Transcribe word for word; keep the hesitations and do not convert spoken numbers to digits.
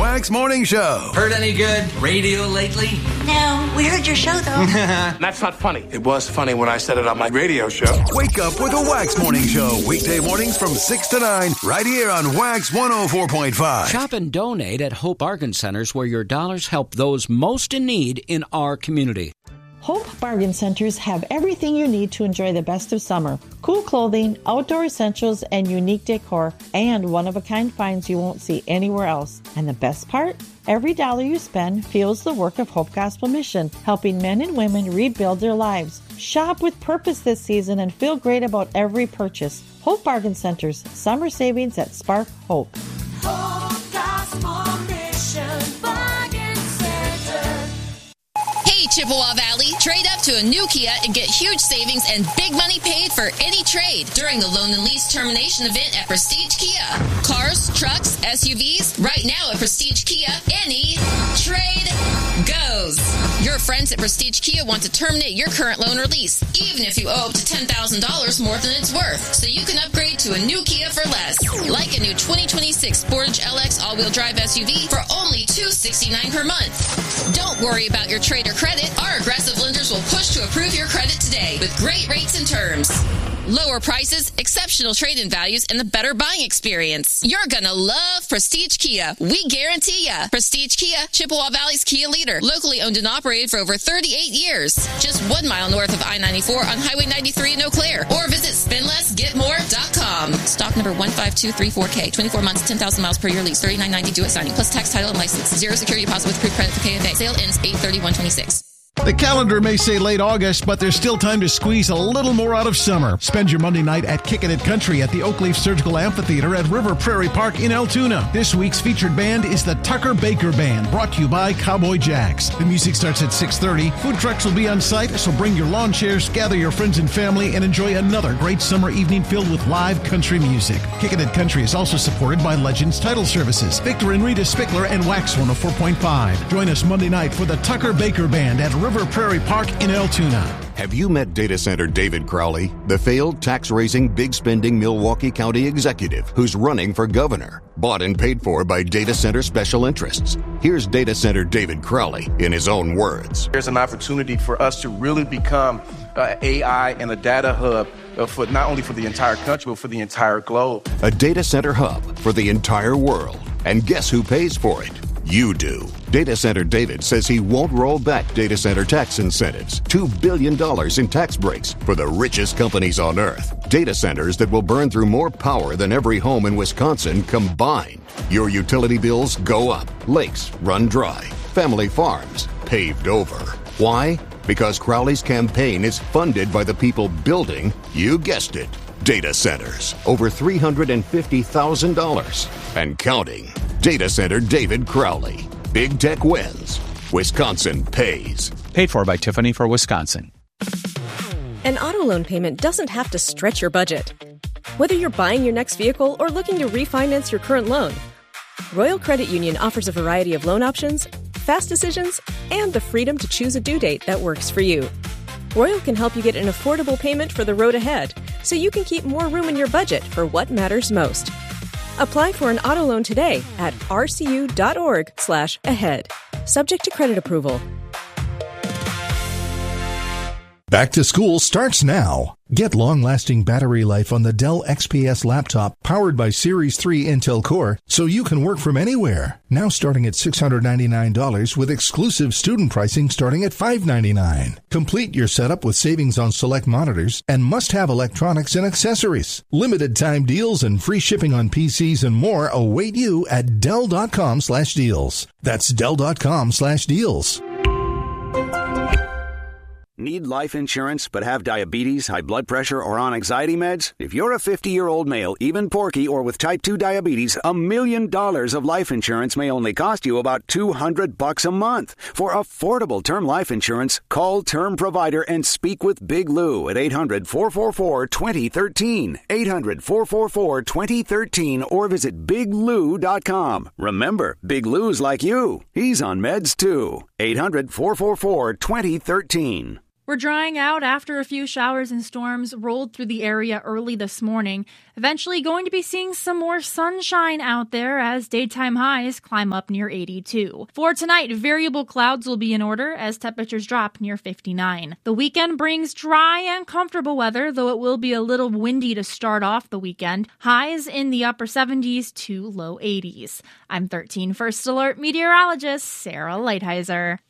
Wax Morning Show. Heard any good radio lately? No, we heard your show, though. That's not funny. It was funny when I said it on my radio show. Wake up with the Wax Morning Show. Weekday mornings from six to nine, right here on Wax one oh four point five. Shop and donate at Hope Bargain Centers, where your dollars help those most in need in our community. Hope Bargain Centers have everything you need to enjoy the best of summer. Cool clothing, outdoor essentials, and unique decor, and one-of-a-kind finds you won't see anywhere else. And the best part? Every dollar you spend fuels the work of Hope Gospel Mission, helping men and women rebuild their lives. Shop with purpose this season and feel great about every purchase. Hope Bargain Centers, summer savings at Spark Hope. Hope Gospel Mission Bargain Center. Hey, Chippewa Valley, trade up to a new Kia and get huge savings and big money paid for any trade during the loan and lease termination event at Prestige Kia. Cars, trucks, S U Vs, right now at Prestige Kia, any trade goes. Your friends at Prestige Kia want to terminate your current loan or lease, even if you owe up to ten thousand dollars more than it's worth, so you can upgrade to a new Kia for less. Like a new twenty twenty-six Sportage L X all-wheel drive S U V for only two hundred sixty-nine dollars per month. Don't worry about your trade or credit. Our aggressive lenders will push to approve your credit today with great rates and terms. Lower prices, exceptional trade-in values, and the better buying experience. You're gonna love Prestige Kia. We guarantee ya. Prestige Kia, Chippewa Valley's Kia leader. Locally owned and operated for over thirty-eight years. Just one mile north of I ninety-four on Highway ninety-three in Eau Claire. Or visit spend less get more dot com. Stock number one five two three four K. twenty-four months, ten thousand miles per year lease. thirty-nine ninety due at signing. Plus tax, title, and license. Zero security deposit with approved credit for K F A. Sale ends eight thirty-one twenty-six. The calendar may say late August, but there's still time to squeeze a little more out of summer. Spend your Monday night at Kickin' It Country at the Oakleaf Surgical Amphitheater at River Prairie Park in Altoona. This week's featured band is the Tucker Baker Band, brought to you by Cowboy Jacks. The music starts at six thirty. Food trucks will be on site, so bring your lawn chairs, gather your friends and family, and enjoy another great summer evening filled with live country music. Kickin' It Country is also supported by Legends Title Services, Victor and Rita Spickler, and Wax one oh four point five. Join us Monday night for the Tucker Baker Band at River Prairie Park in Altoona. Have you met data center David Crowley, the failed tax-raising, big-spending Milwaukee County executive who's running for governor, bought and paid for by data center special interests? Here's data center David Crowley in his own words. There's an opportunity for us to really become uh, A I and a data hub uh, for not only for the entire country, but for the entire globe. A data center hub for the entire world. And guess who pays for it? You do. Data Center David says he won't roll back data center tax incentives. two billion dollars in tax breaks for the richest companies on earth. Data centers that will burn through more power than every home in Wisconsin combined. Your utility bills go up. Lakes run dry. Family farms paved over. Why? Because Crowley's campaign is funded by the people building, you guessed it, data centers. Over three hundred fifty thousand dollars. And counting. Data Center David Crowley. Big tech wins. Wisconsin pays. Paid for by Tiffany for Wisconsin. An auto loan payment doesn't have to stretch your budget. Whether you're buying your next vehicle or looking to refinance your current loan, Royal Credit Union offers a variety of loan options, fast decisions, and the freedom to choose a due date that works for you. Royal can help you get an affordable payment for the road ahead, so you can keep more room in your budget for what matters most. Apply for an auto loan today at rcu.org slash ahead. Subject to credit approval. Back to school starts now. Get long-lasting battery life on the Dell X P S laptop powered by Series three Intel Core so you can work from anywhere. Now starting at six hundred ninety-nine dollars with exclusive student pricing starting at five hundred ninety-nine dollars. Complete your setup with savings on select monitors and must-have electronics and accessories. Limited time deals and free shipping on P Cs and more await you at Dell.com slash deals. That's Dell.com slash deals. Need life insurance but have diabetes, high blood pressure, or on anxiety meds? If you're a fifty-year-old male, even porky, or with type two diabetes, a million dollars of life insurance may only cost you about two hundred bucks a month. For affordable term life insurance, call Term Provider and speak with Big Lou at eight hundred, four four four, two zero one three, eight hundred, four four four, two zero one three, or visit big lou dot com. Remember, Big Lou's like you. He's on meds too. eight hundred, four four four, two zero one three. We're drying out after a few showers and storms rolled through the area early this morning. Eventually going to be seeing some more sunshine out there as daytime highs climb up near eighty-two. For tonight, variable clouds will be in order as temperatures drop near fifty-nine. The weekend brings dry and comfortable weather, though it will be a little windy to start off the weekend. Highs in the upper seventies to low eighties. I'm thirteen First Alert meteorologist Sarah Lighthizer.